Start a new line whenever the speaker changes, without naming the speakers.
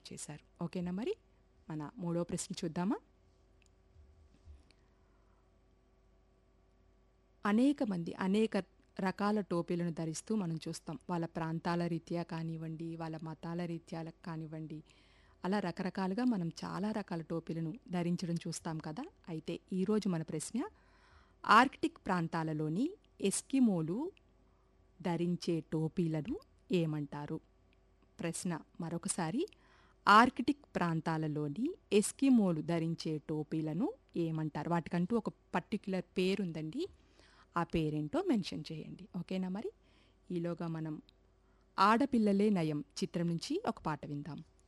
Cover చేశారు. ఓకేనా మరి? మన మూడో ప్రశ్న చూద్దామా? అనేక రకాల టోపీలను ధరిస్తూ మనం చూస్తాం. వాళ్ళ ప్రాంతాల రీత్యా కానివ్వండి, వాళ్ళ మతాల రీత్యా కానివ్వండి, అలా రకరకాలుగా మనం చాలా రకాల టోపీలను ధరించడం చూస్తాం కదా. అయితే ఈరోజు మన ప్రశ్న, ఆర్కిటిక్ ప్రాంతాలలోని ఎస్కిమోలు ధరించే టోపీలను ఏమంటారు? ప్రశ్న మరొకసారి, ఆర్కిటిక్ ప్రాంతాలలోని ఎస్కిమోలు ధరించే టోపీలను ఏమంటారు? వాటికంటూ ఒక పర్టిక్యులర్ పేరుందండి. ఆ పేరేంటో మెన్షన్ చేయండి. ఓకేనా మరి? ఈలోగా మనం ఆడపిల్లలే నయం చిత్రం నుంచి ఒక పాట విందాం.